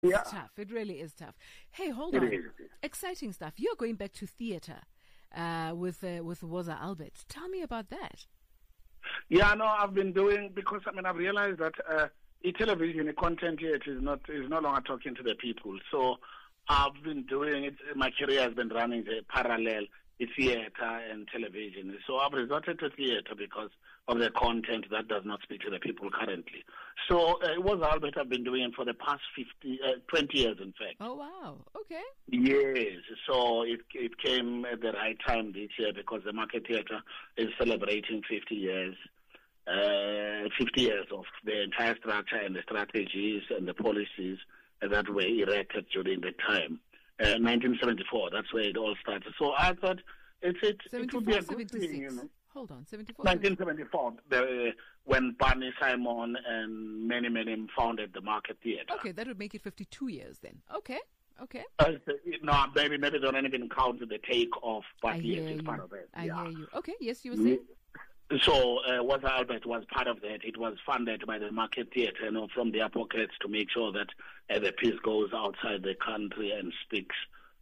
Yeah. It's tough. It really is tough. Hey, hold It on. is. Exciting stuff. You're going back to theatre with Woza Albert. Tell me about that. Yeah, no, I've been doing, because I've realized that television content here is no longer talking to the people. So I've been doing it. My career has been running the parallel theatre and television. So I've resorted to theatre because of the content that does not speak to the people currently. So it was Albert I've been doing it for the past 20 years, in fact. Oh, wow. Okay. Yes, so it came at the right time this year because the Market Theatre is celebrating 50 years. 50 years of the entire structure and the strategies and the policies that were erected during the time. 1974, that's where it all started. So I thought it would be a good 76. thing, you know. Hold on, 74? 1974, when Barney Simon and many founded the Market Theatre. Okay, that would make it 52 years then. Okay. No, maybe they don't even count the take-off, but yes, it's part of it. I hear you. Okay, yes, you were saying? So Woza Albert was part of that. It was funded by the Market Theatre, from their pockets to make sure that the piece goes outside the country and speaks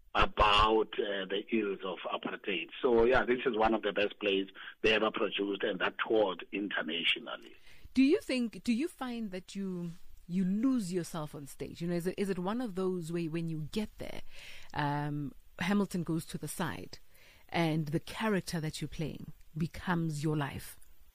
about the ills of apartheid. So, yeah, this is one of the best plays they ever produced, and that toured internationally. Do you find that you lose yourself on stage? Is it one of those where when you get there, Hamilton goes to the side and the character that you're playing becomes your life?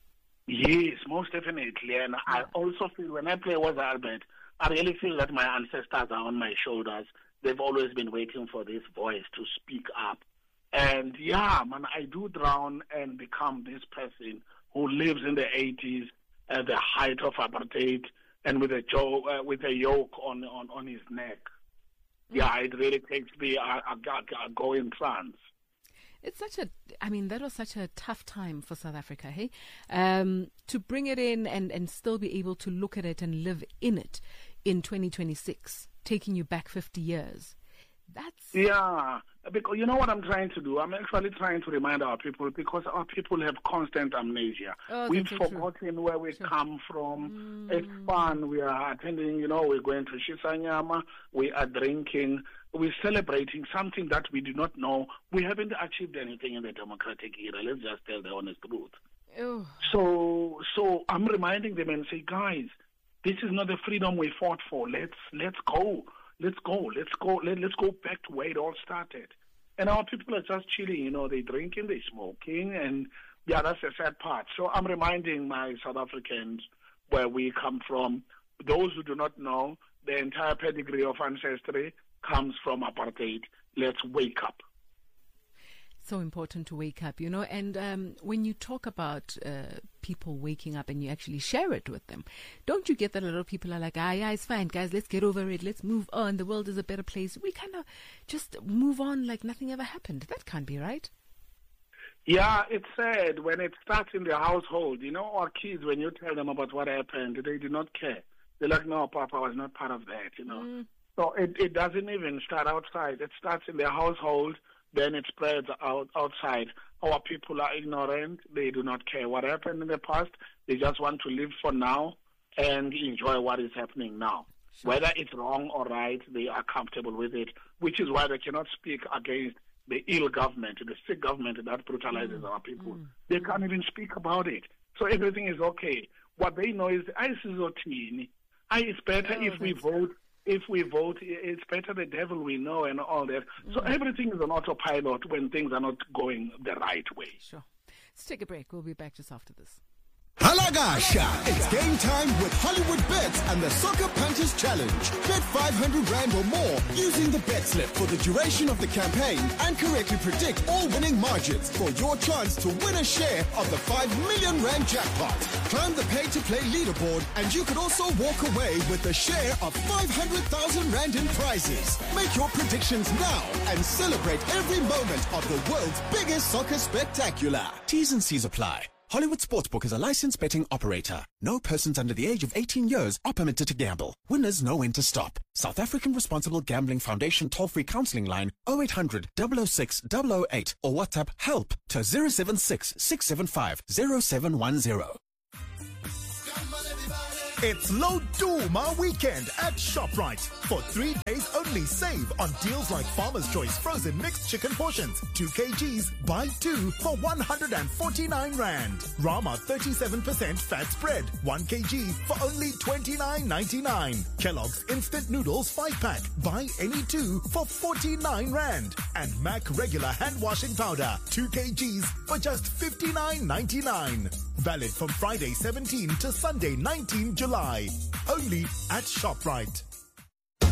Yes, most definitely. And I also feel when I play Woza Albert, I really feel that my ancestors are on my shoulders. They've always been waiting for this voice to speak up. And I do drown and become this person who lives in the 80s at the height of apartheid and with a yoke on his neck. Yeah, it really takes me, I go in trance. It's that was such a tough time for South Africa, hey? To bring it in and still be able to look at it and live in it in 2026, taking you back 50 years. Yeah, because you know what I'm trying to do? I'm actually trying to remind our people, because our people have constant amnesia. We've forgotten where we come from. It's fun. We are attending, we're going to Shisanyama. We are drinking. We're celebrating something that we do not know. We haven't achieved anything in the democratic era. Let's just tell the honest truth. Oh. So I'm reminding them and say, guys, this is not the freedom we fought for. Let's go. Let's go back to where it all started. And our people are just chilling, they're drinking, they're smoking, and that's the sad part. So I'm reminding my South Africans where we come from. Those who do not know, the entire pedigree of ancestry comes from apartheid. Let's wake up. So important to wake up, and when you talk about people waking up and you actually share it with them, don't you get that a lot of people are like, yeah, it's fine, guys, let's get over it, let's move on, the world is a better place. We kind of just move on like nothing ever happened. That can't be right. Yeah, it's sad when it starts in the household. Our kids, when you tell them about what happened, they do not care. They're like, no, Papa was not part of that, So it doesn't even start outside. It starts in the household. Then it spreads outside. Our people are ignorant. They do not care what happened in the past. They just want to live for now and enjoy what is happening now. Sure. Whether it's wrong or right, they are comfortable with it, which is why they cannot speak against the ill government, the sick government that brutalizes our people. They can't even speak about it. So everything is okay. What they know is, it's better if we vote. If we vote, it's better the devil we know and all that. So everything is on autopilot when things are not going the right way. Sure. Let's take a break. We'll be back just after this. Halagasha! It's game time with Hollywood Bets and the Soccer Punches Challenge. Bet 500 Rand or more using the bet slip for the duration of the campaign and correctly predict all winning margins for your chance to win a share of the 5 million Rand jackpot. Climb the pay-to-play leaderboard and you could also walk away with a share of 500,000 Rand in prizes. Make your predictions now and celebrate every moment of the world's biggest soccer spectacular. T's and C's apply. Hollywood Sportsbook is a licensed betting operator. No persons under the age of 18 years are permitted to gamble. Winners know when to stop. South African Responsible Gambling Foundation toll-free counseling line 0800 006 008 or WhatsApp help to 076 675 0710. It's Loduma weekend at ShopRite. For 3 days only, save on deals like Farmer's Choice frozen mixed chicken portions, 2 kgs, buy 2 for 149 Rand. Rama 37% fat spread, 1 kg for only 29.99. Kellogg's instant noodles 5-pack, buy any 2 for 49 Rand. And Mac regular hand washing powder, 2 kgs for just 59.99. Valid from Friday 17 to Sunday 19 July. Only at ShopRite.